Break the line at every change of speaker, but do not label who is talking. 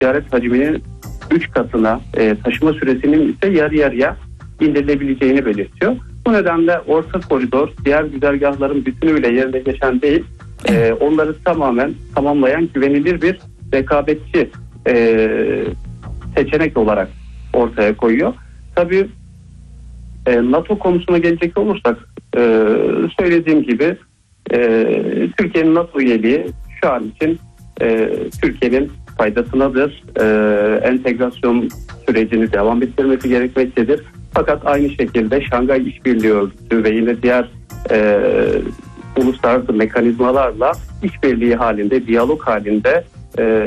ticaret hacminin 3 katına, taşıma süresinin ise yarı yarıya indirilebileceğini belirtiyor. Bu nedenle orta koridor diğer güzergahların bütünüyle yerine geçen değil, onları tamamen tamamlayan güvenilir bir rekabetçi seçenek olarak ortaya koyuyor. Tabii NATO konusuna gelecek olursak söylediğim gibi Türkiye'nin NATO üyeliği şu an için Türkiye'nin faydasınadır. Entegrasyon sürecini devam ettirmesi gerekmektedir. Fakat aynı şekilde Şangay İşbirliği Örgütü ve yine diğer uluslararası mekanizmalarla işbirliği halinde, diyalog halinde